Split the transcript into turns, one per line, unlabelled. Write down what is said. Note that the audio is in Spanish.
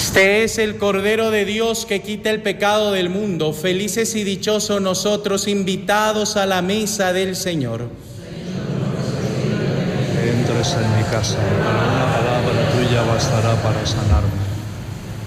Este es el Cordero de Dios que quita el pecado del mundo. Felices y dichosos nosotros, invitados a la mesa del Señor.
Entres en mi casa, una palabra tuya bastará para sanarme.